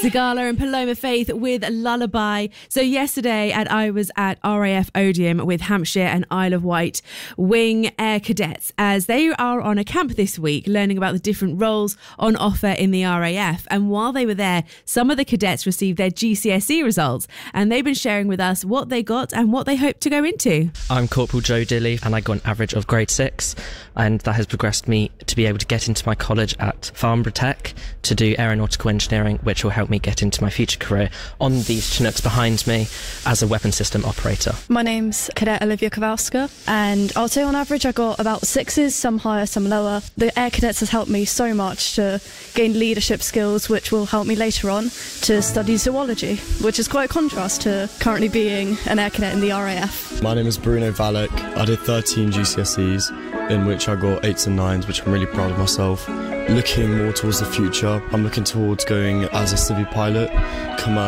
Sigala and Paloma Faith with Lullaby. So yesterday I was at RAF Odium with Hampshire and Isle of Wight Wing Air Cadets, as they are on a camp this week learning about the different roles on offer in the RAF. And while they were there, some of the cadets received their GCSE results, and they've been sharing with us what they got and what they hope to go into. I'm Corporal Joe Dilly, and I got an average of grade 6, and that has progressed me to be able to get into my college at Farnborough Tech to do aeronautical engineering, which will help me get into my future career on these Chinooks behind me as a weapon system operator. My name's Cadet Olivia Kowalska, and I'll say on average I got about 6s, some higher, some lower. The Air Cadets has helped me so much to gain leadership skills, which will help me later on to study zoology, which is quite a contrast to currently being an Air Cadet in the RAF. My name is Bruno Valek. I did 13 GCSEs, in which I got 8s and 9s, which I'm really proud of myself. Looking more towards the future, I'm looking towards going as a civvy pilot,